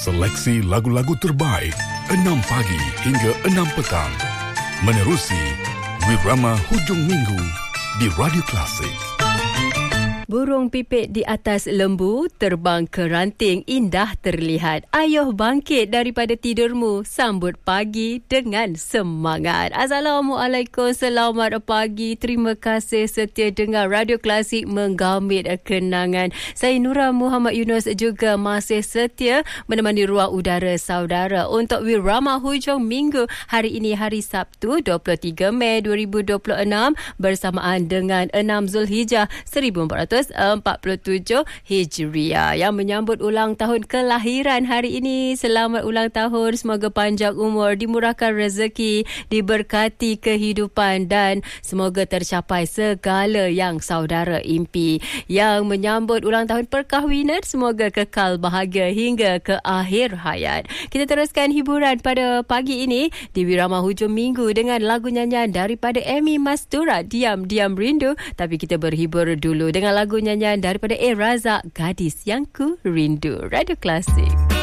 Seleksi lagu-lagu terbaik 6 pagi hingga 6 petang. Menerusi Wirama Hujung Minggu di Radio Klasik. Burung pipit di atas lembu, terbang ke ranting, indah terlihat. Ayuh bangkit daripada tidurmu, sambut pagi dengan semangat. Assalamualaikum, selamat pagi. Terima kasih setia dengar Radio Klasik menggamit kenangan. Saya Nura Muhammad Yunus juga masih setia menemani ruang udara saudara untuk Wirama Hujung Minggu. Hari ini hari Sabtu 23 Mei 2026 bersamaan dengan 6 Zulhijjah 1447 Hijriah yang menyambut ulang tahun kelahiran hari ini. Selamat ulang tahun, semoga panjang umur, dimurahkan rezeki, diberkati kehidupan dan semoga tercapai segala yang saudara impi. Yang menyambut ulang tahun perkahwinan, semoga kekal bahagia hingga ke akhir hayat. Kita teruskan hiburan pada pagi ini di Wirama Hujung Minggu dengan lagu nyanyian daripada Amy Mastura, Diam-Diam Rindu. Tapi kita berhibur dulu dengan lagu nyanyian daripada Razak, Gadis Yang Ku Rindu. Radio Klasik.